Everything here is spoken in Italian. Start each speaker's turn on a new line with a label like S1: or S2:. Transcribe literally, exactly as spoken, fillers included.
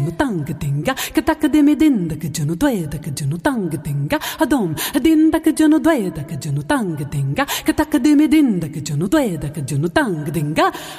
S1: tang dinga ka tak de me dinda ka junu dweda ka junu tang dinga adom dinda ka junu dweda ka junu tang dinga ka tak de me dinda ka junu dweda ka junu tang dinga